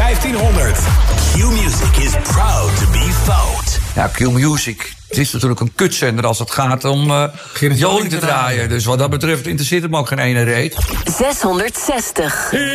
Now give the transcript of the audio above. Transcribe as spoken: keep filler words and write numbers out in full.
vijftienhonderd. Q-Music is proud to be Fout. Ja, Q-Music. Het is natuurlijk een kutzender als het gaat om uh, Joling te draaien. Dus wat dat betreft interesseert het me ook geen ene reet. zeshonderdzestig.